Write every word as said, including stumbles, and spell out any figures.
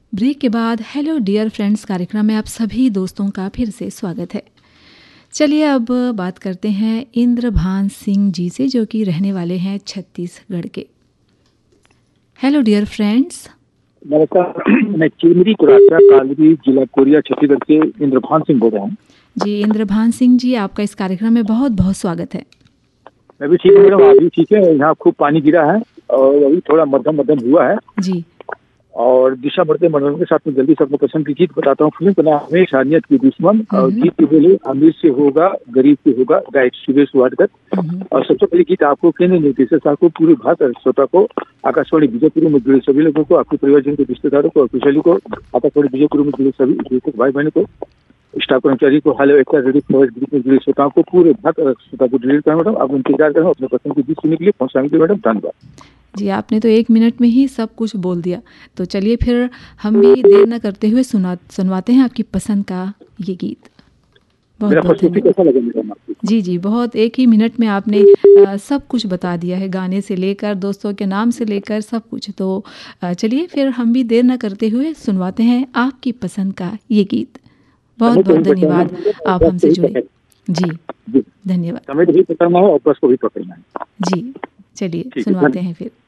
Break के बाद hello dear friends कार्यक्रम में आप सभी दोस्तों का फिर से स्वागत है। चलिए अब बात करते हैं इंद्रभान सिंह जी से, जो कि रहने वाले हैं छत्तीसगढ़ के। Hello dear friends. नमस्कार, मैं चिरमिरी कुरासा कालरी जिला कोरिया छत्तीसगढ़ से इंद्रभान सिंह बोल रहा हूँ। जी इंद्रभान सिंह जी, आपका इस कार्यक्रम में बहुत बहुत स्वागत है। मैं भी ठीक हूँ मैडम, आप भी ठीक है। यहाँ खूब पानी गिरा है और अभी थोड़ा मध्यम मध्यम हुआ है जी। और दिशा बढ़ते मनोरंजन के साथ में जल्दी सबको पसंद की गीत बताता हूँ। फिल्म का नाम है इंसानियत की दुश्मन और गीत के बोले अमीर से होगा गरीब से होगा, गायक सुरेश वाडकर। और सबसे पहले गीत आपको केंद्रीय निर्देशक साहब को, पूरे भारत श्रोता को, आकाशवाणी विजयपुर में जुड़े सभी लोगों को, आपके परिवारजन के रिश्तेदारों को और कुशली को, आकाशवाणी विजयपुर में जुड़े सभी भाई बहनों को, स्टाफ कर्मचारी को, hello actor radio forest group में जुड़े श्रोताओं को, पूरे भारत श्रोता को डिलीट करें मैडम। आप इंतजार करें अपने पसंद की गीत सुनने के लिए। पहुंचाएंगे मैडम, धन्यवाद जी। आपने तो एक मिनट में ही सब कुछ बोल दिया, तो चलिए फिर हम भी देर न करते हुए सुना सुनवाते हैं आपकी पसंद का ये गीत। बहुत बहुत धन्यवाद। जी जी, बहुत एक ही मिनट में आपने आ, सब कुछ बता दिया है, गाने से लेकर दोस्तों के नाम से लेकर सब कुछ। तो चलिए फिर हम भी देर न करते हुए सुनवाते हैं आपकी पसंद का ये गीत। बहुत बहुत धन्यवाद, आप हमसे जुड़े। जी धन्यवाद। हमें भी पकड़ना है और बस को भी पकड़ना है। जी चलिए सुनवाते हैं फिर।